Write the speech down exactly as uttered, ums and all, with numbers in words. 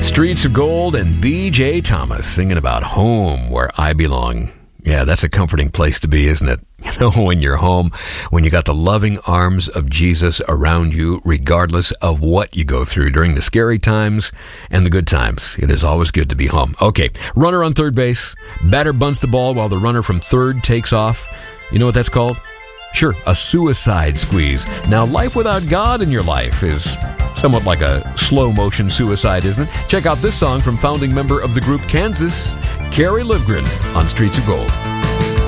Streets of Gold and B J Thomas singing about home where I belong. Yeah, that's a comforting place to be, isn't it? You know, when you're home, when you got the loving arms of Jesus around you, regardless of what you go through during the scary times and the good times. It is always good to be home. Okay, runner on third base. Batter bunts the ball while the runner from third takes off. You know what that's called? Sure, a suicide squeeze. Now, life without God in your life is somewhat like a slow-motion suicide, isn't it? Check out this song from founding member of the group Kansas, Carrie Livgren, on Streets of Gold.